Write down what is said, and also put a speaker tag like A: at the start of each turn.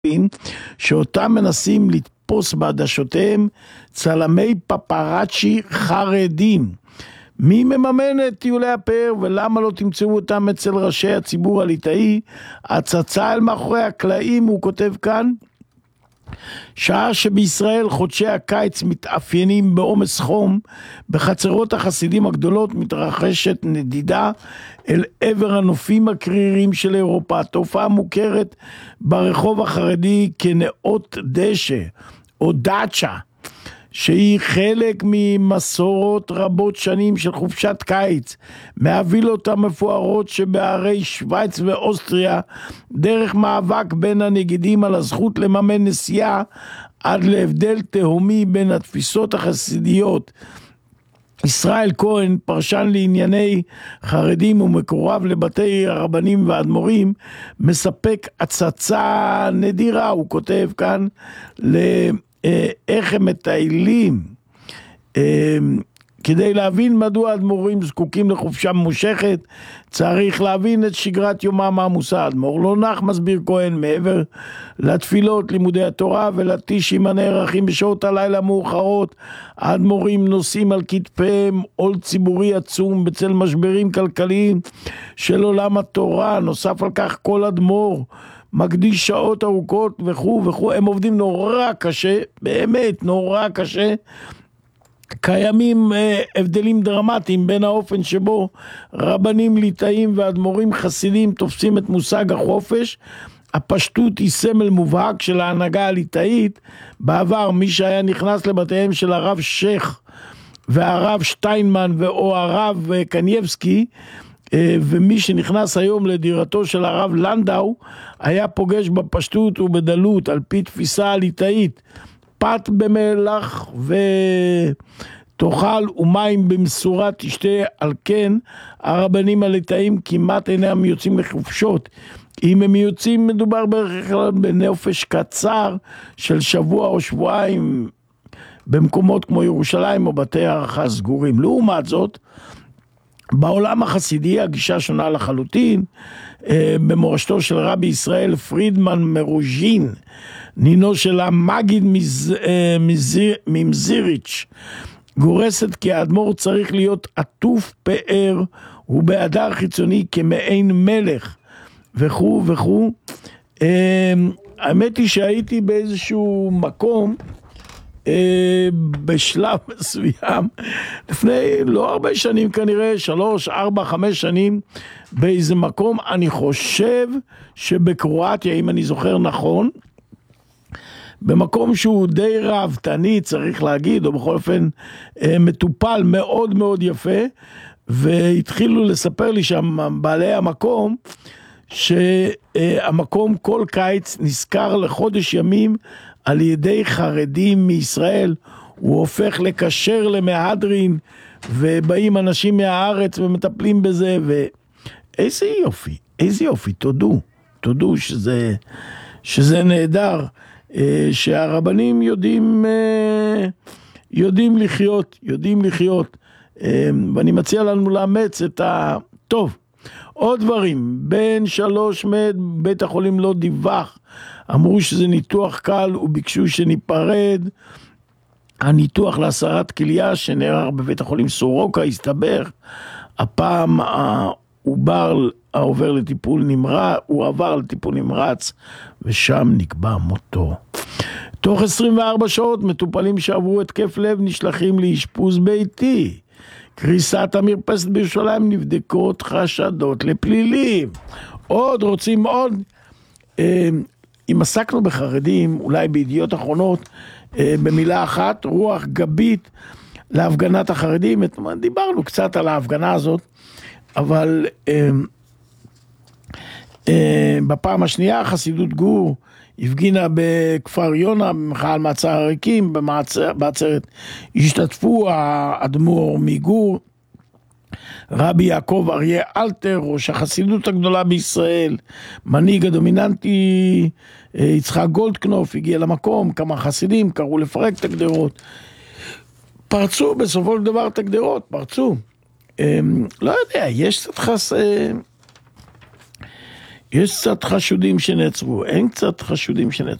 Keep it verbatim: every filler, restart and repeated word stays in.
A: שאותם מנסים לתפוס בעדשותיהם צלמי פפראצ'י חרדים. מי מממן את טיולי הפאר ולמה לא תמצאו אותם אצל ראשי הציבור הליטאי? הצצה אל מאחורי הקלעים, הוא כותב כאן, שעה שבישראל חודשי הקיץ מתאפיינים בעומס חום, בחצרות החסידים הגדולות מתרחשת נדידה אל עבר הנופים הקרירים של אירופה, תופעה מוכרת ברחוב החרדי כנאות דשא או דאצ'ה, שהיא חלק ממסורות רבות שנים של חופשת קיץ, מהווילות המפוארות שבערי שוויץ ואוסטריה, דרך מאבק בין הנגידים על הזכות לממן נסיעה, עד להבדל תהומי בין התפיסות החסידיות. ישראל כהן, פרשן לענייני חרדים ומקורב לבתי הרבנים והאדמו"רים, מספק הצצה נדירה, הוא כותב כאן, ל... איך הם מטיילים, כדי להבין מדוע האדמו"רים זקוקים לחופשה ממושכת, צריך להבין את שגרת יומם העמוסה. האדמו"ר לא נח, מסביר כהן, מעבר לתפילות, לימודי התורה ולטישים הנערכים בשעות הלילה המאוחרות, האדמו"רים נושאים על כתפיהם עול ציבורי עצום בצל משברים כלכליים של עולם התורה. נוסף על כך, כל אדמו"ר מקדיש שעות ארוכות וכו' וכו', הם עובדים נורא קשה, באמת נורא קשה. קיימים אה, הבדלים דרמטיים בין האופן שבו רבנים ליטאים ואדמו"רים חסידים תופסים את מושג החופש. הפשטות היא סמל מובהק של ההנהגה הליטאית. בעבר מי שהיה נכנס לבתיהם של הרב שייך והרב שטיינמן או הרב קנייבסקי, ומי שנכנס היום לדירתו של הרב לנדאו, היה פוגש בפשטות ובדלות על פי תפיסה הליטאית, פת במלח ותאכל ומים במשורה תשתה. על כן הרבנים הליטאים כמעט אינם יוצאים לחופשות. אם הם יוצאים, מדובר בערך כלל בנופש קצר של שבוע או שבועיים במקומות כמו ירושלים או בתי הערכה סגורים. לעומת זאת, בעולם החסידי הגישה שונה לחלוטין. במורשתו של רבי ישראל פרידמן מרוז'ין, נינו של המגיד ממזיריץ', גורסת כי האדמו"ר צריך להיות עטוף פאר ובהדר חיצוני כמעין מלך וכו' וכו'. האמת היא שהייתי באיזשהו מקום בשלב מסוים, לפני לא הרבה שנים, כנראה שלוש, ארבע, חמש שנים, באיזה מקום, אני חושב שבקרואטיה, אם אני זוכר נכון, במקום שהוא די רבתני, צריך להגיד, או בכל אופן מטופל מאוד מאוד יפה, והתחילו לספר לי שם בעלי המקום, שהמקום כל קיץ נזכר לחודש ימים על ידי חרדים מישראל. הוא הופך לקשר למהדרין, ובאים אנשים מהארץ ומטפלים בזה, ואיזה יופי, איזה יופי, תודו, תודו שזה, שזה נהדר, שהרבנים יודעים, יודעים לחיות, יודעים לחיות, ואני מציע לנו לאמץ את הטוב. עוד דברים, בן שלוש מת, בית החולים לא דיווח, אמרו שזה ניתוח קל וביקשו שניפרד. הניתוח להסרת כליה שנערך בבית החולים סורוקה הסתבר, הפעם העובר העובר לטיפול נמרץ, הוא עבר לטיפול נמרץ ושם נקבע מותו. תוך עשרים וארבע שעות מטופלים שעברו התקף לב נשלחים לאשפוז ביתי. קריסת המרפסת בירושלים, נבדקות חשדות לפלילים. עוד רוצים עוד. אם עסקנו בחרדים, אולי בידיעות אחרונות, במילה אחת, רוח גבית להפגנת החרדים. דיברנו קצת על ההפגנה הזאת, אבל בפעם השנייה חסידות גור הפגינה בכפר יונה במחאה על מעצר הריקים. בעצרת השתתפו האדמו"ר מגור, רבי יעקב אריה אלתר, ראש החסידות הגדולה בישראל, מנהיג הדומיננטי יצחק גולדקנופ, הגיע למקום, כמה חסידים קראו לפרק את הגדרות, פרצו בסופו של דבר את הגדרות, פרצו. לא יודע, יש קצת חס... יש קצת חשודים שנעצרו, אין קצת חשודים שנעצרו.